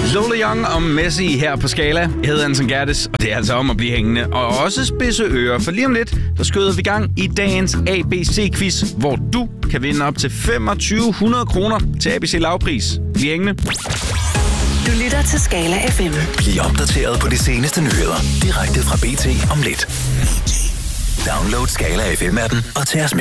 Lola Young og Messi her på Skala. Jeg hedder Anton Gerdes, og det er altså om at blive hængende. Og også spidse ører, for lige om lidt, der skøder vi gang i dagens ABC-quiz, hvor du kan vinde op til 2500 kroner til ABC lavpris. Bliv hængende. Du lytter til Skala FM. Bliv opdateret på de seneste nyheder direkte fra BT om lidt. Download Skala FM-appen og tag os med.